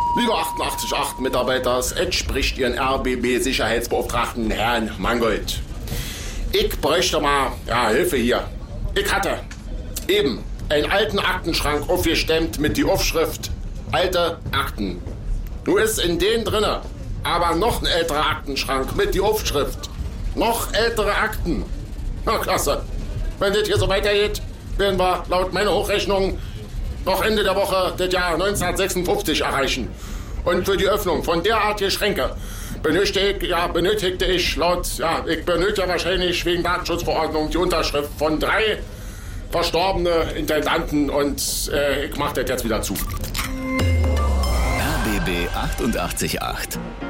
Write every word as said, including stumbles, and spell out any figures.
Lieber achtundachtzig Komma acht Mitarbeiter, es entspricht Ihren R B B-Sicherheitsbeauftragten Herrn Mangold. Ich bräuchte mal ja, Hilfe hier. Ich hatte eben einen alten Aktenschrank aufgestemmt mit die Aufschrift Alte Akten. Nun ist in den drinne aber noch ein älterer Aktenschrank mit die Aufschrift Noch ältere Akten. Na klasse. Wenn das hier so weitergeht, werden wir laut meiner Hochrechnung noch Ende der Woche das Jahr neunzehnhundertsechsundfünfzig erreichen. Und für die Öffnung von derartigen Schränke benötigte ich, ja, benötigte ich laut, ja, ich benötige wahrscheinlich wegen Datenschutzverordnung die Unterschrift von drei verstorbene Intendanten und äh, ich mache das jetzt wieder zu. R B B achtundachtzig Komma acht.